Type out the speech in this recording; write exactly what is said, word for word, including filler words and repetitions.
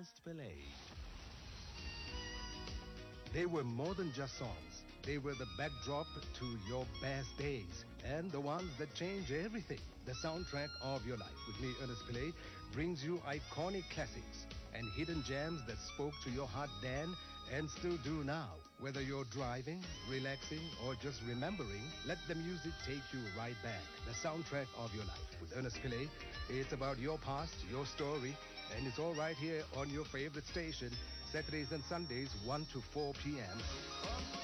Ernest Pillay. They were more than just songs. They were the backdrop to your best days and the ones that change everything. The soundtrack of your life with me, Ernest Pillay, brings you iconic classics and hidden gems that spoke to your heart then and still do now. Whether you're driving, relaxing, or just remembering, let the music take you right back. The soundtrack of your life with Ernest Pillay. It's about your past, your story, and it's all right here on your favorite station, Saturdays and Sundays, one to four p.m.